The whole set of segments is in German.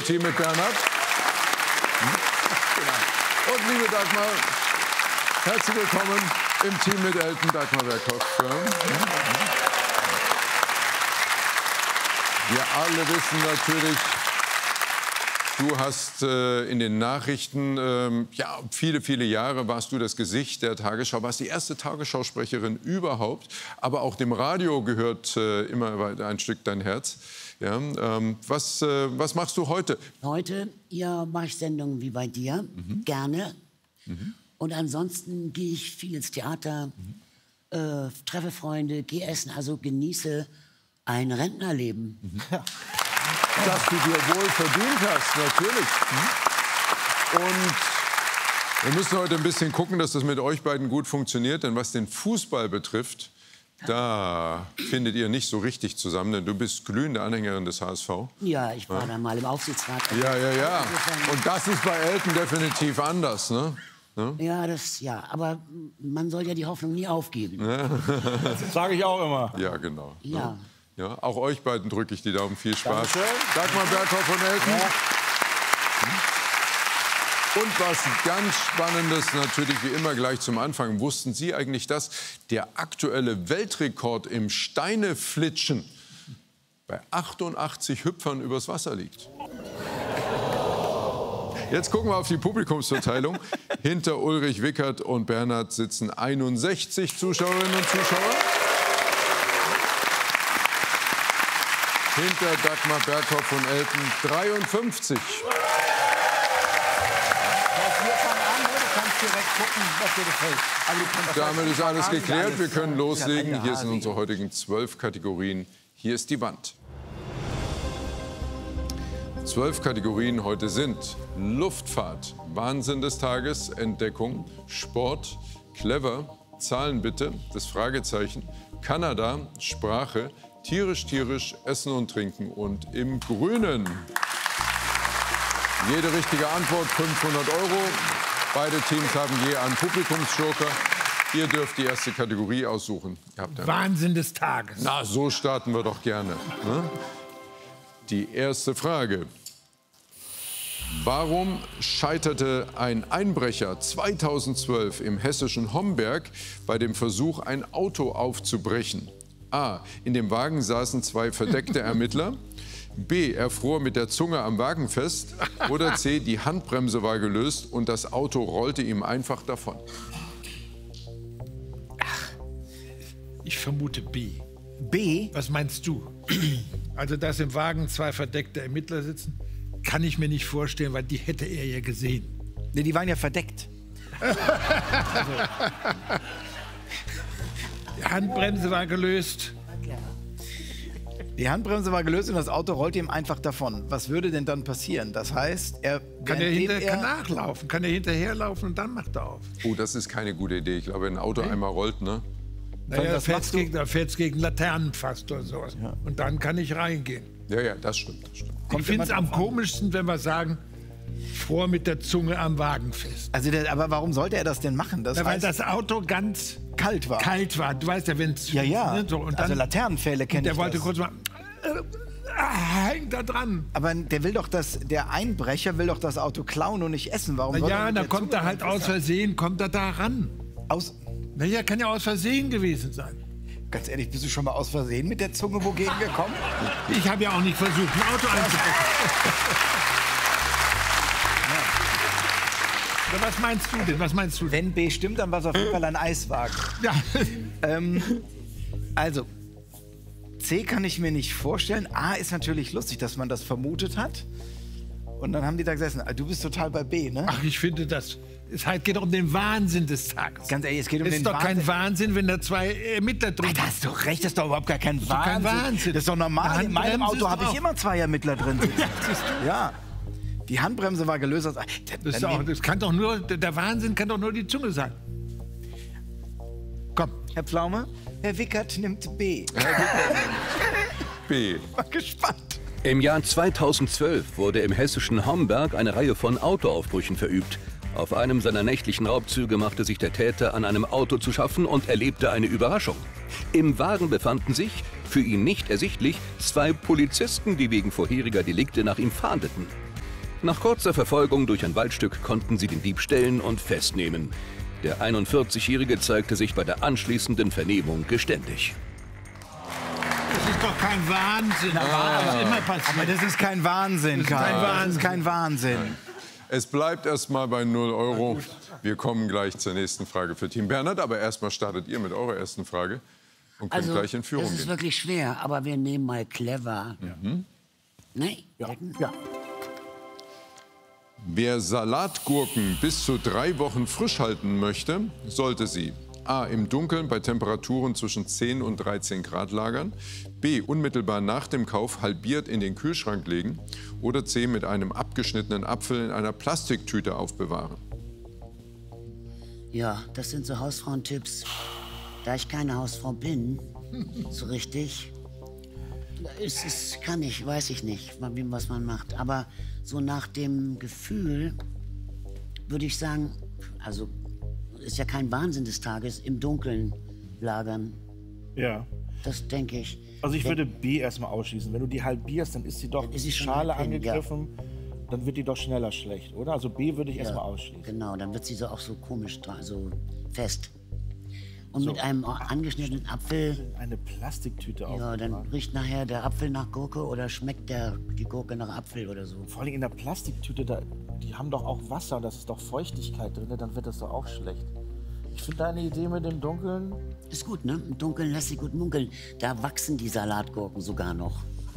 Team mit Bernhard. Und liebe Dagmar, herzlich willkommen im Team mit Elton, Dagmar Berghoff. Wir alle wissen natürlich, du hast in den Nachrichten, ja, viele Jahre warst du das Gesicht der Tagesschau, warst die erste Tagesschausprecherin überhaupt, aber auch dem Radio gehört immer weiter ein Stück dein Herz. Ja, was machst du heute? Heute mache ich Sendungen wie bei dir, gerne. Und ansonsten gehe ich viel ins Theater, treffe Freunde, gehe essen, also genieße ein Rentnerleben. Das du dir wohl verdient hast, natürlich. Und wir müssen heute ein bisschen gucken, dass das mit euch beiden gut funktioniert. Denn was den Fußball betrifft, da findet ihr nicht so richtig zusammen. Denn du bist glühende Anhängerin des HSV. Ja, ich war da mal im Aufsichtsrat. Ja. Und das ist bei Elton definitiv anders, ne? Ja, aber man soll ja die Hoffnung nie aufgeben. Das sage ich auch immer. Ja, genau. Ja. Ja, auch euch beiden drücke ich die Daumen. Viel Spaß. Dankeschön. Dagmar Berghoff und Elton. Ja. Und was ganz Spannendes, natürlich wie immer gleich zum Anfang. Wussten Sie eigentlich, dass der aktuelle Weltrekord im Steineflitschen bei 88 Hüpfern übers Wasser liegt? Jetzt gucken wir auf die Publikumsverteilung. Hinter Ulrich Wickert und Bernhard sitzen 61 Zuschauerinnen und Zuschauer. Hinter Dagmar Berghoff und Elton 53. Damit ist alles geklärt. Wir können loslegen. Hier sind unsere heutigen 12 Kategorien. Hier ist die Wand. 12 Kategorien heute sind Luftfahrt, Wahnsinn des Tages, Entdeckung, Sport, Clever, Zahlen bitte, das Fragezeichen, Kanada, Sprache, tierisch, Essen und Trinken und im Grünen. Jede richtige Antwort 500 €. Beide Teams haben je einen Publikumsjoker. Ihr dürft die erste Kategorie aussuchen. Ihr habt Wahnsinn des Tages. Na, so starten wir doch gerne. Ne? Die erste Frage. Warum scheiterte ein Einbrecher 2012 im hessischen Homberg bei dem Versuch, ein Auto aufzubrechen? A. In dem Wagen saßen 2 verdeckte Ermittler. B. Er fror mit der Zunge am Wagen fest. Oder C. Die Handbremse war gelöst und das Auto rollte ihm einfach davon. Ich vermute B. B? Was meinst du? Also, dass im Wagen 2 verdeckte Ermittler sitzen, kann ich mir nicht vorstellen, weil die hätte er ja gesehen. Nee, die waren ja verdeckt. Die Handbremse war gelöst. Die Handbremse war gelöst und das Auto rollte ihm einfach davon. Was würde denn dann passieren? Das heißt, Kann nachlaufen, kann er hinterherlaufen und dann macht er auf. Oh, das ist keine gute Idee. Ich glaube, wenn ein Auto einmal rollt, ne? Naja, da fährt es gegen Laternen fast oder sowas. Ja. Und dann kann ich reingehen. Ja, das stimmt. Ich finde es am komischsten, wenn wir sagen, fror mit der Zunge am Wagen fest. Also aber warum sollte er das denn machen? Weil das Auto ganz kalt war. Du weißt ja, wenn es... Ja. Ne, so, und dann, also Laternenpfähle kennt ich. Der wollte kurz mal... hängt da dran. Aber der Einbrecher will doch das Auto klauen und nicht essen. Warum? Ja, dann kommt er halt aus Versehen, kommt er da ran. Naja, kann ja aus Versehen gewesen sein. Ganz ehrlich, bist du schon mal aus Versehen mit der Zunge wogegen gekommen? Ich habe ja auch nicht versucht, ein Auto einzubrechen. Ja. Was meinst du denn? Wenn B stimmt, dann war es auf jeden Fall ein Eiswagen. Ja. Also, C kann ich mir nicht vorstellen. A ist natürlich lustig, dass man das vermutet hat. Und dann haben die da gesessen. Du bist total bei B, ne? Ach, ich finde das... Es geht doch um den Wahnsinn des Tages. Ganz ehrlich, es geht um den Wahnsinn. Es ist doch kein Wahnsinn, wenn da 2 Ermittler drin sind. Da hast du recht, das ist doch überhaupt gar kein Wahnsinn. Das ist doch normal. In meinem Auto habe ich immer 2 Ermittler drin sitzen. Ja. Die Handbremse war gelöst. Das kann doch nur, der Wahnsinn kann doch nur die Zunge sein. Komm. Herr Pflaume, Herr Wickert nimmt B. B. War gespannt. Im Jahr 2012 wurde im hessischen Homberg eine Reihe von Autoaufbrüchen verübt. Auf einem seiner nächtlichen Raubzüge machte sich der Täter an einem Auto zu schaffen und erlebte eine Überraschung. Im Wagen befanden sich, für ihn nicht ersichtlich, 2 Polizisten, die wegen vorheriger Delikte nach ihm fahndeten. Nach kurzer Verfolgung durch ein Waldstück konnten sie den Dieb stellen und festnehmen. Der 41-Jährige zeigte sich bei der anschließenden Vernehmung geständig. Das ist doch kein Wahnsinn. Was immer passiert. Aber das ist kein Wahnsinn, Karl. Das ist kein Wahnsinn. Es bleibt erstmal bei 0 Euro. Wir kommen gleich zur nächsten Frage für Team Bernhard. Aber erstmal startet ihr mit eurer ersten Frage und könnt gleich in Führung das ist gehen. wirklich schwer, aber wir nehmen mal clever. Nein? Ja. Wer Salatgurken bis zu 3 Wochen frisch halten möchte, sollte sie A. im Dunkeln bei Temperaturen zwischen 10 und 13 Grad lagern, B. unmittelbar nach dem Kauf halbiert in den Kühlschrank legen oder C. mit einem abgeschnittenen Apfel in einer Plastiktüte aufbewahren. Ja, das sind so Hausfrauentipps. Da ich keine Hausfrau bin, so richtig, weiß ich nicht, was man macht. Aber so nach dem Gefühl würde ich sagen, also ist ja kein Wahnsinn des Tages, im Dunkeln lagern. Ja. Das denke ich. Also ich würde B erstmal ausschließen. Wenn du die halbierst, dann ist sie doch ist sie schon Schale drin, angegriffen. Dann wird die doch schneller schlecht, oder? Also B würde ich erstmal ausschließen. Genau, dann wird sie so auch so komisch, so fest. Und mit einem angeschnittenen Apfel, Eine Plastiktüte ja, dann riecht nachher der Apfel nach Gurke oder schmeckt die Gurke nach Apfel oder so. Vor allem in der Plastiktüte, die haben doch auch Wasser, das ist doch Feuchtigkeit drin, dann wird das doch auch schlecht. Ich finde deine Idee mit dem Dunkeln... Ist gut, ne? Im Dunkeln lässt sich gut munkeln. Da wachsen die Salatgurken sogar noch.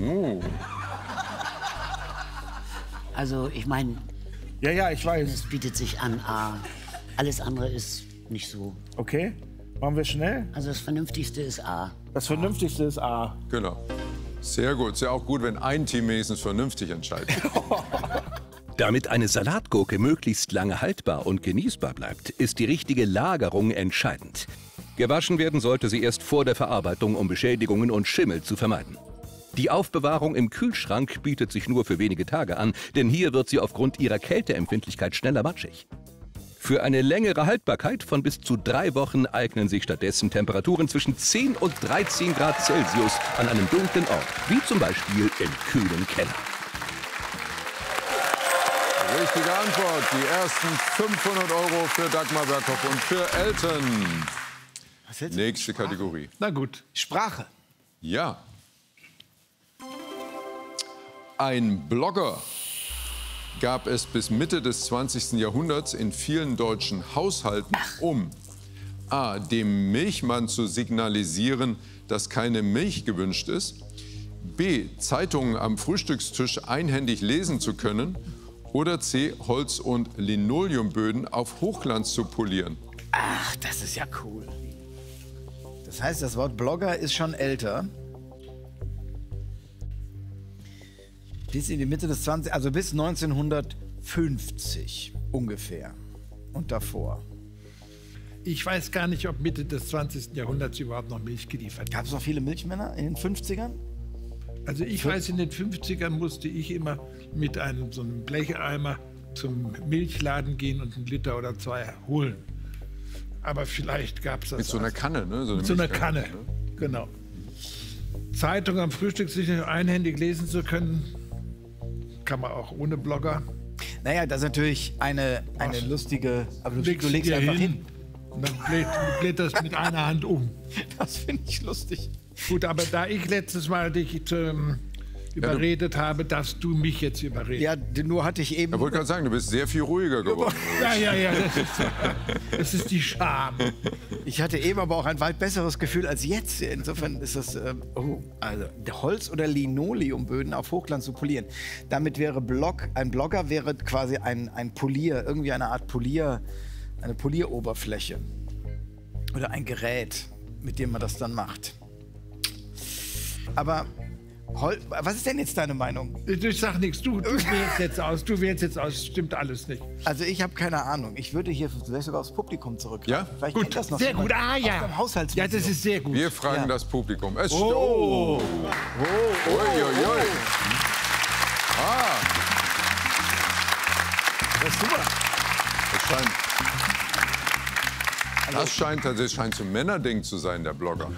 Also, ich meine, Ja, ich weiß. es bietet sich an, A. Alles andere ist nicht so. Okay, machen wir schnell. Also, das Vernünftigste ist A. Das Vernünftigste ist A. Genau. Sehr gut. Ist ja auch gut, wenn ein Team wenigstens vernünftig entscheidet. Damit eine Salatgurke möglichst lange haltbar und genießbar bleibt, ist die richtige Lagerung entscheidend. Gewaschen werden sollte sie erst vor der Verarbeitung, um Beschädigungen und Schimmel zu vermeiden. Die Aufbewahrung im Kühlschrank bietet sich nur für wenige Tage an, denn hier wird sie aufgrund ihrer Kälteempfindlichkeit schneller matschig. Für eine längere Haltbarkeit von bis zu 3 Wochen eignen sich stattdessen Temperaturen zwischen 10 und 13 Grad Celsius an einem dunklen Ort, wie zum Beispiel im kühlen Keller. Richtige Antwort. Die ersten 500 Euro für Dagmar Berghoff und für Elton. Was jetzt? Nächste Kategorie. Na gut. Sprache. Ja. Ein Blogger gab es bis Mitte des 20. Jahrhunderts in vielen deutschen Haushalten, um A. dem Milchmann zu signalisieren, dass keine Milch gewünscht ist, B. Zeitungen am Frühstückstisch einhändig lesen zu können oder C. Holz- und Linoleumböden auf Hochglanz zu polieren. Ach, das ist ja cool. Das heißt, das Wort Blogger ist schon älter. Bis in die Mitte des 20. Also bis 1950 ungefähr. Und davor. Ich weiß gar nicht, ob Mitte des 20. Jahrhunderts überhaupt noch Milch geliefert Gab es noch viele Milchmänner in den 50ern? Also ich weiß, in den 50ern musste ich immer mit so einem Blecheimer zum Milchladen gehen und 1 Liter oder 2 holen. Aber vielleicht gab es das Mit so einer auch. Kanne, ne? Mit so einer Milchkanne, Kanne, genau. Zeitung am Frühstückstisch einhändig lesen zu können, kann man auch ohne Blogger. Naja, das ist natürlich eine lustige. Aber du legst dir einfach hin. Und dann bläht das mit einer Hand um. Das finde ich lustig. Gut, aber da ich letztes Mal dich überredet habe, darfst du mich jetzt überreden. Ja, nur hatte ich eben. Ich wollte gerade sagen, du bist sehr viel ruhiger geworden. Ja, das ist die Scham. Ich hatte eben aber auch ein weit besseres Gefühl als jetzt. Insofern ist das, also Holz- oder Linoleumböden auf Hochglanz zu polieren. Damit wäre ein Blogger wäre quasi ein Polier, irgendwie eine Art eine Polieroberfläche. Oder ein Gerät, mit dem man das dann macht. Aber was ist denn jetzt deine Meinung? Ich sag nichts, du wählst jetzt aus, stimmt alles nicht. Also ich habe keine Ahnung. Ich würde hier vielleicht sogar aufs Publikum zurückgreifen. Ja? Vielleicht Gut, kennt das noch sehr jemand gut, aus dem Haushaltsmuseum. Ja, das ist sehr gut. Wir fragen Ja. das Publikum. Es stimmt. Ui. Das ist super. Das scheint so ein Männerding zu sein, der Blogger.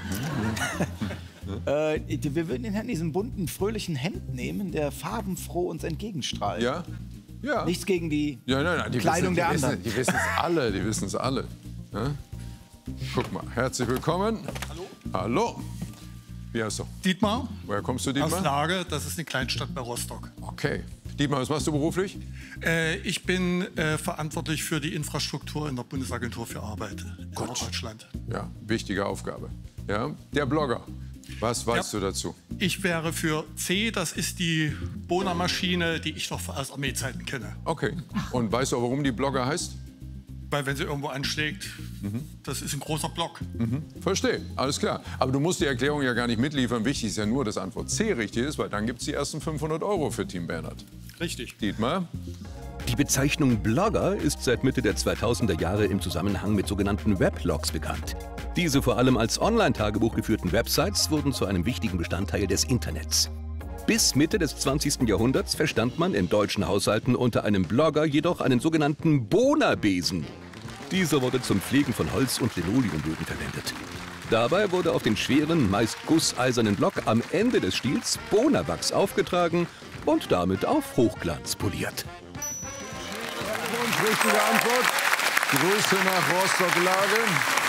Wir würden ihn in diesem bunten, fröhlichen Hemd nehmen, der farbenfroh uns entgegenstrahlt. Ja? Ja. Nichts gegen die Nein, die Kleidung der anderen. Die wissen es alle, die wissen es alle. Ja? Guck mal, herzlich willkommen. Hallo. Hallo. Wie heißt du? Dietmar. Woher kommst du, Aus Dietmar? Lage, das ist eine Kleinstadt bei Rostock. Okay. Dietmar, was machst du beruflich? Ich bin verantwortlich für die Infrastruktur in der Bundesagentur für Arbeit in Norddeutschland. Ja, wichtige Aufgabe. Ja? Der Blogger. Was weißt du dazu? Ich wäre für C, das ist die Bohnermaschine, die ich noch aus Armeezeiten kenne. Okay. Und weißt du auch, warum die Blogger heißt? Weil wenn sie irgendwo anschlägt, das ist ein großer Block. Verstehe, alles klar. Aber du musst die Erklärung ja gar nicht mitliefern. Wichtig ist ja nur, dass Antwort C richtig ist, weil dann gibt es die ersten 500 € für Team Bernhard. Richtig. Dietmar? Die Bezeichnung Blogger ist seit Mitte der 2000er Jahre im Zusammenhang mit sogenannten Weblogs bekannt. Diese vor allem als Online-Tagebuch geführten Websites wurden zu einem wichtigen Bestandteil des Internets. Bis Mitte des 20. Jahrhunderts verstand man in deutschen Haushalten unter einem Blogger jedoch einen sogenannten Bohnerbesen. Dieser wurde zum Pflegen von Holz- und Linoleumböden verwendet. Dabei wurde auf den schweren, meist gusseisernen Block am Ende des Stiels Bohnerwachs aufgetragen und damit auf Hochglanz poliert. Und richtige Antwort. Grüße nach Rostock-Lage.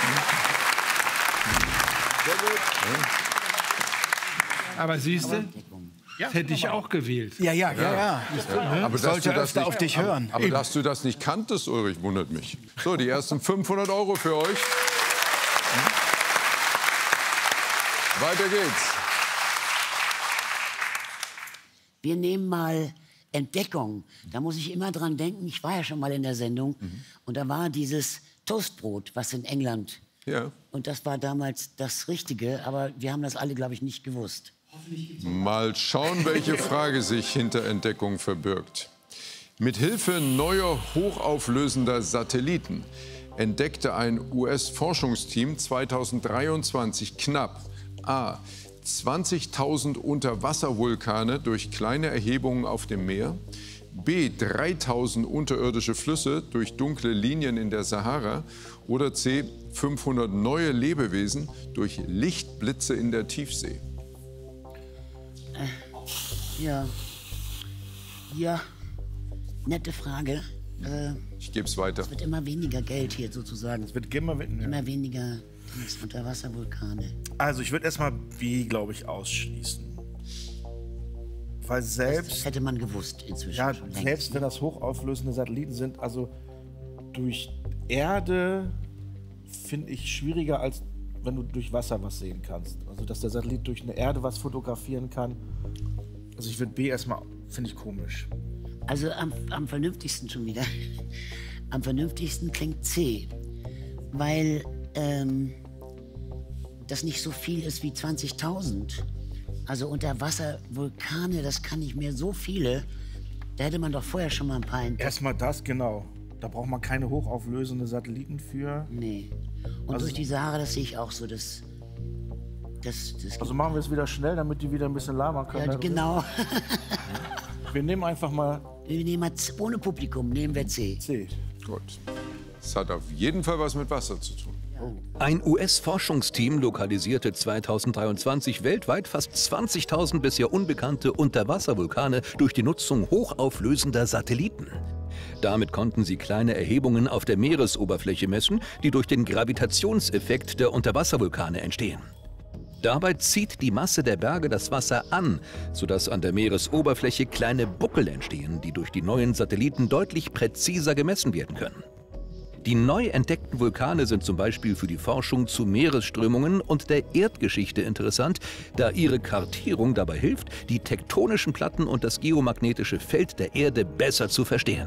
Sehr gut. Aber siehst du, das hätte ich auch gewählt. Ja. Aber dass Sollte du das öfter nicht- auf dich hören. Aber dass du das nicht kanntest, Ulrich, wundert mich. So, die ersten 500 € für euch. Weiter geht's. Wir nehmen mal Entdeckung. Da muss ich immer dran denken. Ich war ja schon mal in der Sendung. Und da war dieses Toastbrot, was in England. Ja. Und das war damals das Richtige. Aber wir haben das alle, glaube ich, nicht gewusst. Mal schauen, welche Frage sich hinter Entdeckung verbirgt. Mit Hilfe neuer hochauflösender Satelliten entdeckte ein US-Forschungsteam 2023 knapp A. 20.000 Unterwasservulkane durch kleine Erhebungen auf dem Meer, B. 3.000 unterirdische Flüsse durch dunkle Linien in der Sahara oder C. 500 neue Lebewesen durch Lichtblitze in der Tiefsee. Ja, nette Frage. Ich gebe es weiter. Es wird immer weniger Geld hier sozusagen. Es wird immer Immer weniger Unterwasservulkane. Also ich würde erstmal B, glaube ich, ausschließen. Weil Das selbst, hätte man gewusst inzwischen. ja, schon längst. selbst wenn das hochauflösende Satelliten sind, also durch Erde finde ich schwieriger, als wenn du durch Wasser was sehen kannst. Also dass der Satellit durch eine Erde was fotografieren kann. Also ich würde B erstmal, finde ich komisch. Also am vernünftigsten schon wieder. Am vernünftigsten klingt C. Weil das nicht so viel ist wie 20.000. Also Unterwasservulkane, das kann nicht mehr so viele. Da hätte man doch vorher schon mal ein paar entdeckt. Erstmal das, genau. Da braucht man keine hochauflösende Satelliten für. Nee. Und Also- durch die Sahara, das sehe ich auch so. Das Also machen wir es wieder schnell, damit die wieder ein bisschen labern können. ja, genau. Wir nehmen einfach mal Wir nehmen mal ohne Publikum, nehmen wir C. C. Gut. Es hat auf jeden Fall was mit Wasser zu tun. Ein US-Forschungsteam lokalisierte 2023 weltweit fast 20.000 bisher unbekannte Unterwasservulkane durch die Nutzung hochauflösender Satelliten. Damit konnten sie kleine Erhebungen auf der Meeresoberfläche messen, die durch den Gravitationseffekt der Unterwasservulkane entstehen. Dabei zieht die Masse der Berge das Wasser an, sodass an der Meeresoberfläche kleine Buckel entstehen, die durch die neuen Satelliten deutlich präziser gemessen werden können. Die neu entdeckten Vulkane sind zum Beispiel für die Forschung zu Meeresströmungen und der Erdgeschichte interessant, da ihre Kartierung dabei hilft, die tektonischen Platten und das geomagnetische Feld der Erde besser zu verstehen.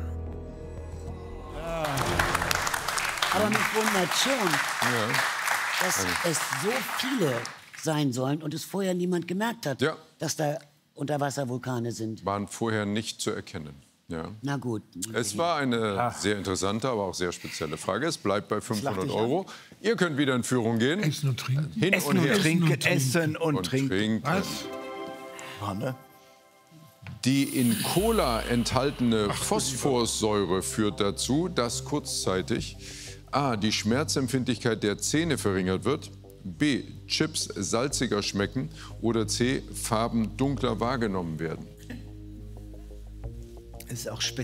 Aber mich wundert schon, dass es so viele sein sollen und es vorher niemand gemerkt hat, Ja. dass da Unterwasservulkane sind. Waren vorher nicht zu erkennen. Ja. Na gut. Es war eine sehr interessante, aber auch sehr spezielle Frage. Es bleibt bei 500 €. Ihr könnt wieder in Führung gehen. Essen und trinken. Hin Essen und und her. trinken, essen und trinken. Was? Wanne. Die in Cola enthaltene Phosphorsäure führt dazu, dass kurzzeitig A. die Schmerzempfindlichkeit der Zähne verringert wird, B. Chips salziger schmecken oder C. Farben dunkler wahrgenommen werden. Ist auch